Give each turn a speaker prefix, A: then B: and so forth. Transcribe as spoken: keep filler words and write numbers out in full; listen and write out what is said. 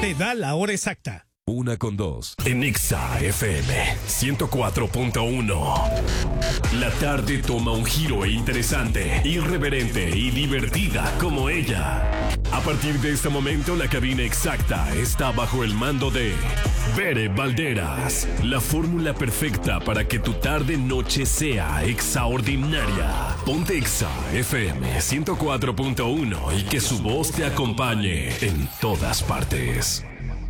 A: te da la hora exacta.
B: Una con dos. En Exa F M ciento cuatro punto uno. La tarde toma un giro interesante, irreverente y divertida como ella. A partir de este momento, la cabina exacta está bajo el mando de Bere Valderas. La fórmula perfecta para que tu tarde-noche sea extraordinaria. Ponte Exa F M ciento cuatro punto uno y que su voz te acompañe en todas partes.